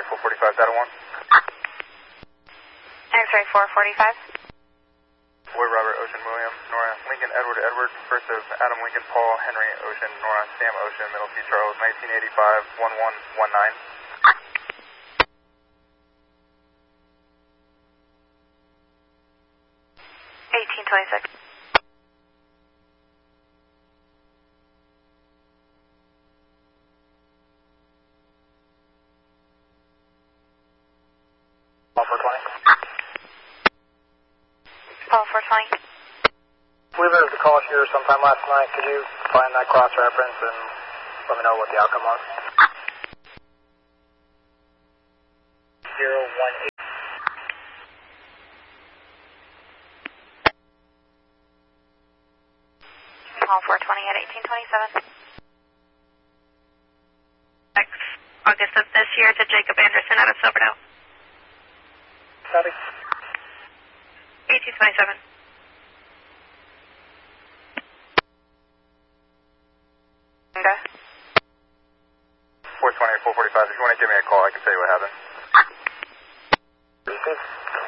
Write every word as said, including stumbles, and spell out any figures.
four forty-five, data one. X-ray four forty-five. Boy Robert, Ocean, William, Nora, Lincoln, Edward, Edward, first of Adam, Lincoln, Paul, Henry, Ocean, Nora, Sam, Ocean, middle T, Charles, nineteen eighty-five, one one one nine. eighteen twenty-six. Paul four twenty. Paul four twenty. We missed the call here sometime last night. Could you find that cross-reference and let me know what the outcome was? zero one eight. Paul four twenty at eighteen twenty-seven. August of this year to Jacob Anderson out of Silverdale. Copy. eighteen twenty-seven. Okay. four twenty or four forty-five, if you want to give me a call, I can tell you what happened.